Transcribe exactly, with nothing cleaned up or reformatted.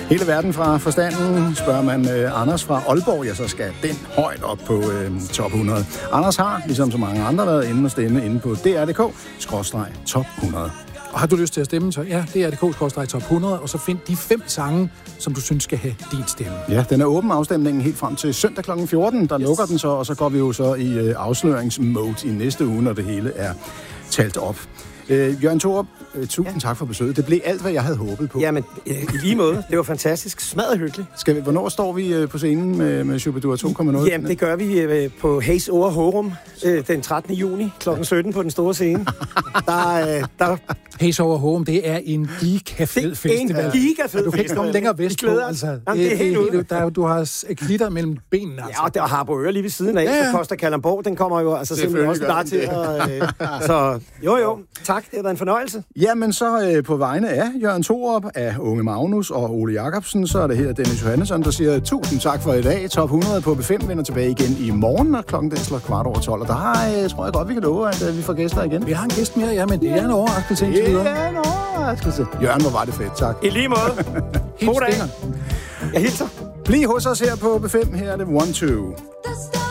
Hele verden fra forstanden. Spørger man øh, Anders fra Aalborg, ja, så skal den højt op på øh, top hundrede. Anders har, ligesom så mange andre, været inde og stemme inde på d r punktum d k skråstreg top hundrede. Og har du lyst til at stemme, så ja, det er d k skråstreg top hundrede, og så find de fem sange, som du synes skal have din stemme. Ja, den er åben afstemningen helt frem til søndag klokken fjorten. Der yes. lukker den så, og så går vi jo så i øh, afsløringsmode i næste uge, når det hele er talt op. Øh, Jørgen Thorup, øh, tusind ja. tak for besøget. Det blev alt, hvad jeg havde håbet på. Jamen, øh, i lige måde. Det var fantastisk. Smadret hyggeligt. Skal vi, hvornår står vi øh, på scenen med, med Shubidur to komma nul? Jamen, det gør vi øh, på Hayes Over Horum øh, den trettende juni klokken sytten på den store scene. der, øh, der... Hayes Over Horum, det er en gigafed festival. En gigafed Du kan ikke komme længere vestpå. Altså. Jamen, det er helt ud. Der, du har klitter mellem benene. Altså. Ja, og der har Harboøre lige ved siden af, ja, ja. Så Costa Kalundborg, den kommer jo altså simpelthen også der til. Og, øh, så jo jo, tak. Det har været en fornøjelse. Jamen så øh, på vegne af Jørgen Thorup, af Unge Magnus og Ole Jacobsen, så er det her Dennis Johannesson, der siger tusind tak for i dag. Top hundrede på B fem vender tilbage igen i morgen, og klokken den slår kvart over tolv. Og der øh, tror jeg godt, vi kan love, at øh, vi får gæster igen. Vi har en gæst mere, ja, men det er en overraskelse. Det er en overraskelse. Jørgen, hvor var det fedt, tak. I lige måde. God dag. Jeg hilser. Bliv hos os her på B fem. Her er det one two.